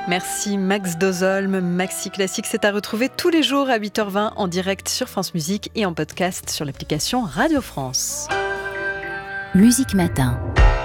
Merci Max Dozolm. Maxi Classique, c'est à retrouver tous les jours à 8h20 en direct sur France Musique et en podcast sur l'application Radio France. Musique Matin.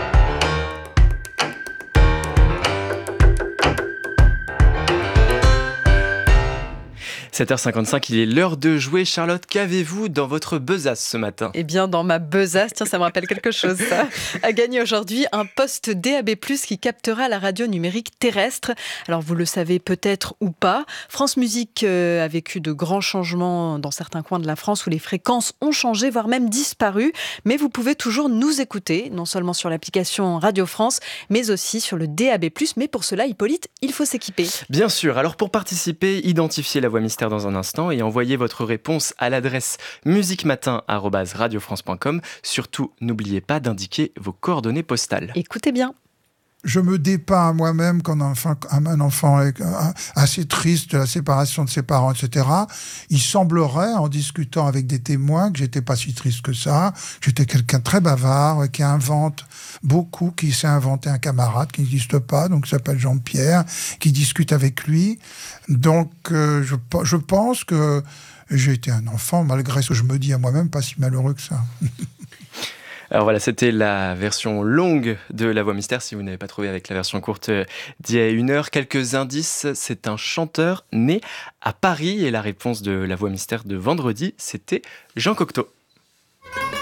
7h55, il est l'heure de jouer. Charlotte, qu'avez-vous dans votre besace ce matin ? Eh bien, dans ma besace, tiens, ça me rappelle quelque chose, ça. A gagné aujourd'hui un poste DAB+, qui captera la radio numérique terrestre. Alors, vous le savez peut-être ou pas, France Musique a vécu de grands changements dans certains coins de la France où les fréquences ont changé, voire même disparu. Mais vous pouvez toujours nous écouter, non seulement sur l'application Radio France, mais aussi sur le DAB+. Mais pour cela, Hippolyte, il faut s'équiper. Bien sûr, alors pour participer, identifiez la voix mystère dans un instant et envoyez votre réponse à l'adresse musiquematin@radiofrance.com. Surtout, n'oubliez pas d'indiquer vos coordonnées postales. Écoutez bien. Je me dépeins à moi-même quand un enfant est assez triste de la séparation de ses parents, etc. Il semblerait, en discutant avec des témoins, que j'étais pas si triste que ça. J'étais quelqu'un de très bavard, qui invente beaucoup, qui s'est inventé un camarade qui n'existe pas, donc qui s'appelle Jean-Pierre, qui discute avec lui. Donc, je pense que j'ai été un enfant, malgré ce que je me dis à moi-même, pas si malheureux que ça. Alors voilà, c'était la version longue de La Voix Mystère, si vous n'avez pas trouvé avec la version courte d'il y a une heure. Quelques indices, c'est un chanteur né à Paris et la réponse de La Voix Mystère de vendredi, c'était Jean Cocteau.